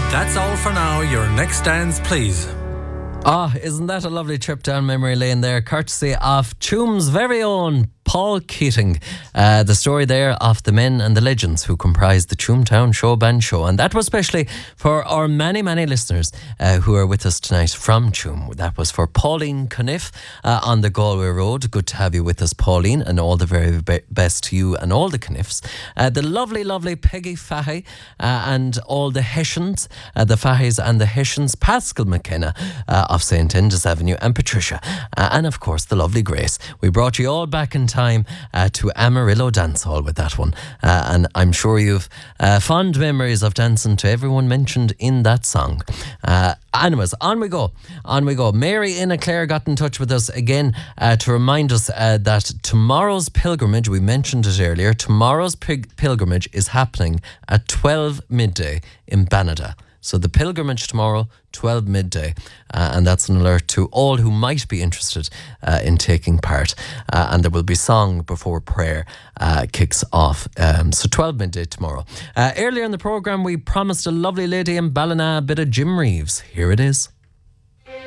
That's all for now. Your next dance, please. Isn't that a lovely trip down memory lane there, courtesy of Tuam's very own Paul Keating. The story there of the men and the legends who comprise the Toontown Show Band Show. And that was especially for our many, many listeners who are with us tonight from Tuam. That was for Pauline Cuniff on the Galway Road. Good to have you with us, Pauline, and all the very best to you and all the Cuniffs. The lovely, lovely Peggy Fahy and all the Hessians, the Fahys and the Hessians, Pascal McKenna of St. Enda's Avenue, and Patricia. And of course, the lovely Grace. We brought you all back in time to Amarillo Dance Hall with that one. And I'm sure you've fond memories of dancing to everyone mentioned in that song. Anyways, on we go. Mary Ina Clare got in touch with us again to remind us that tomorrow's pilgrimage, we mentioned it earlier, tomorrow's pilgrimage is happening at 12 midday in Banada. So the pilgrimage tomorrow, 12 midday. And that's an alert to all who might be interested in taking part. And there will be song before prayer kicks off. So 12 midday tomorrow. Earlier in the programme, we promised a lovely lady in Ballina a bit of Jim Reeves. Here it is.